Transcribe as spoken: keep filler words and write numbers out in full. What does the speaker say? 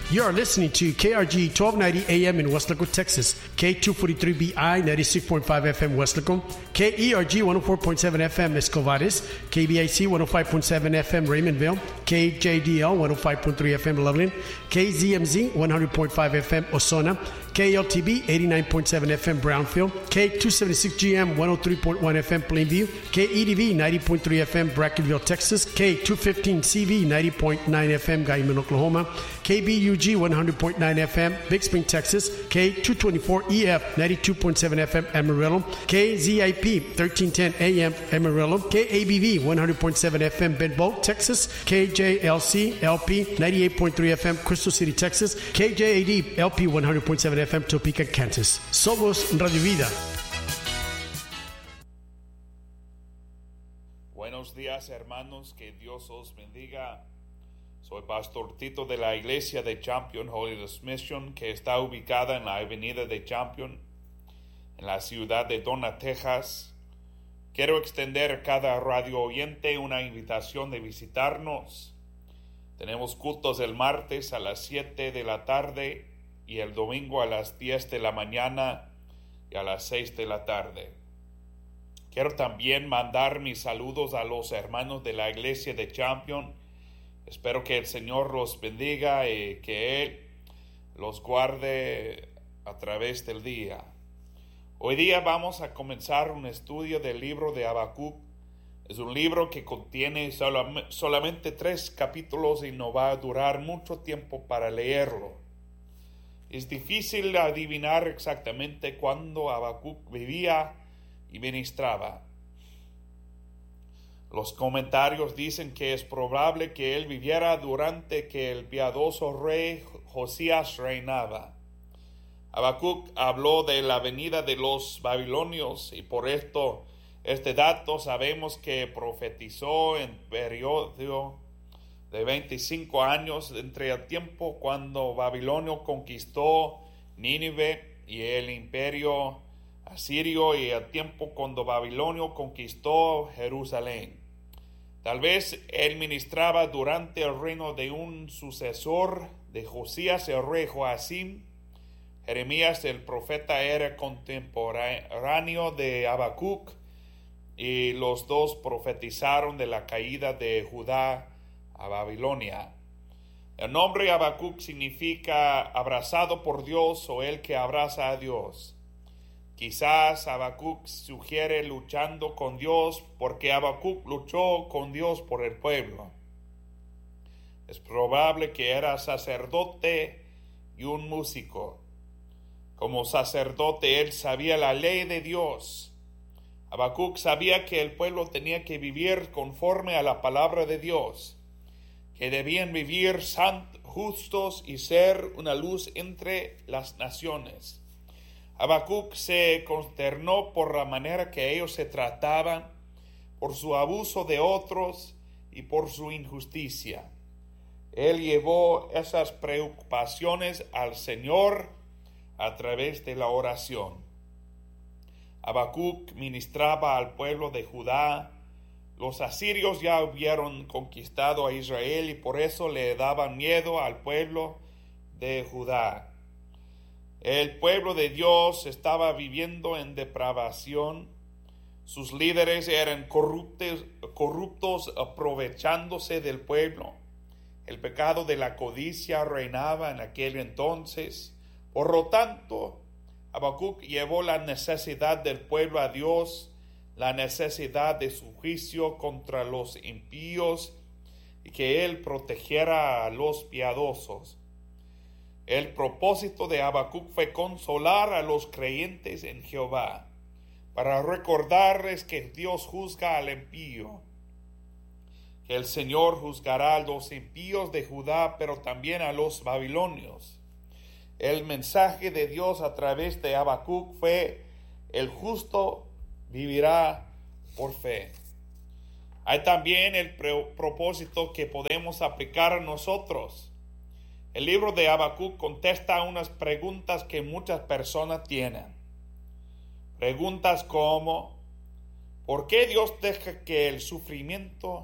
You are listening to K R G twelve ninety A M in Weslaco, Texas, K two forty-three B I ninety-six point five F M Weslaco, K E R G one oh four point seven F M Escovares, K B I C one oh five point seven F M Raymondville, K J D L one oh five point three F M Loveland, K Z M Z one hundred point five F M Osona, K L T B eighty-nine point seven F M Brownfield, K two seventy-six G M one oh three point one F M Plainview, K E D V ninety point three F M Brackenville, Texas, K two fifteen C V ninety point nine F M Guyman, Oklahoma, K B U G one hundred point nine F M Big Spring, Texas, K two twenty-four E F ninety-two point seven F M Amarillo, K Z I P thirteen ten A M Amarillo, K A B V one hundred point seven F M Benbow, Texas, K J L C L P ninety-eight point three F M Crystal City, Texas, K J A D L P one hundred point seven F M Topeka, Kansas. Somos Radio Vida. Buenos días, hermanos, que Dios os bendiga. Soy Pastor Tito de la Iglesia de Champion Holiness Mission, que está ubicada en la avenida de Champion, en la ciudad de Donna, Texas. Quiero extender a cada radio oyente una invitación de visitarnos. Tenemos cultos el martes a las siete de la tarde y el domingo a las diez de la mañana y a las seis de la tarde. Quiero también mandar mis saludos a los hermanos de la Iglesia de Champion. Espero que el Señor los bendiga y que Él los guarde a través del día. Hoy día vamos a comenzar un estudio del libro de Habacuc. Es un libro que contiene solam- solamente tres capítulos y no va a durar mucho tiempo para leerlo. Es difícil adivinar exactamente cuándo Habacuc vivía y ministraba. Los comentarios dicen que es probable que él viviera durante que el piadoso rey Josías reinaba. Habacuc habló de la venida de los babilonios y por esto este dato sabemos que profetizó en periodo de veinticinco años entre el tiempo cuando Babilonia conquistó Nínive y el imperio asirio y el tiempo cuando Babilonia conquistó Jerusalén. Tal vez él ministraba durante el reino de un sucesor de Josías, el rey Joacim. Jeremías el profeta era contemporáneo de Habacuc y los dos profetizaron de la caída de Judá a Babilonia. El nombre Habacuc significa abrazado por Dios o el que abraza a Dios. Quizás Habacuc sugiere luchando con Dios porque Habacuc luchó con Dios por el pueblo. Es probable que era sacerdote y un músico. Como sacerdote él sabía la ley de Dios. Habacuc sabía que el pueblo tenía que vivir conforme a la palabra de Dios, que debían vivir santos, justos y ser una luz entre las naciones. Habacuc se consternó por la manera que ellos se trataban, por su abuso de otros y por su injusticia. Él llevó esas preocupaciones al Señor a través de la oración. Habacuc ministraba al pueblo de Judá. Los asirios ya hubieron conquistado a Israel y por eso le daban miedo al pueblo de Judá. El pueblo de Dios estaba viviendo en depravación. Sus líderes eran corruptos, corruptos aprovechándose del pueblo. El pecado de la codicia reinaba en aquel entonces. Por lo tanto, Habacuc llevó la necesidad del pueblo a Dios, la necesidad de su juicio contra los impíos y que Él protegiera a los piadosos. El propósito de Habacuc fue consolar a los creyentes en Jehová, para recordarles que Dios juzga al impío, que el Señor juzgará a los impíos de Judá, pero también a los babilonios. El mensaje de Dios a través de Habacuc fue: el justo vivirá por fe. Hay también el propósito que podemos aplicar a nosotros. El libro de Habacuc contesta unas preguntas que muchas personas tienen. Preguntas como: ¿por qué Dios deja que el sufrimiento